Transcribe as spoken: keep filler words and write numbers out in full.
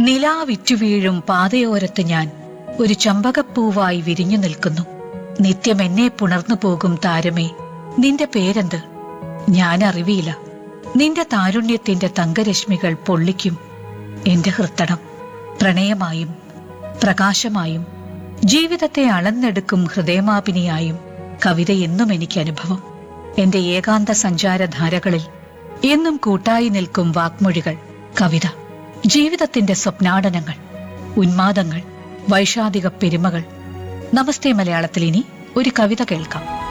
നിലാവിറ്റുവീഴും പാതയോരത്ത് ഞാൻ ഒരു ചമ്പകപ്പൂവായി വിരിഞ്ഞു നിൽക്കുന്നു. നിത്യം എന്നെ പുണർന്നു പോകും താരമേ, നിന്റെ പേരെന്ത്? ഞാൻ അറിവിയില്ല. നിന്റെ താരുണ്യത്തിന്റെ തങ്കരശ്മികൾ പൊള്ളിക്കും എന്റെ ഹൃത്തടം. പ്രണയമായും പ്രകാശമായും ജീവിതത്തെ അളന്നെടുക്കും ഹൃദയമാപിനിയായും കവിത എന്നും എനിക്ക് അനുഭവം. എന്റെ ഏകാന്ത സഞ്ചാരധാരകളിൽ എന്നും കൂട്ടായി നിൽക്കും വാക്മൊഴികൾ കവിത. ജീവിതത്തിന്റെ സ്വപ്നാടനങ്ങൾ, ഉന്മാദങ്ങൾ, വൈഷാദിക പെരുമകൾ. നമസ്തേ മലയാളത്തിൽ ഇനി ഒരു കവിത കേൾക്കാം.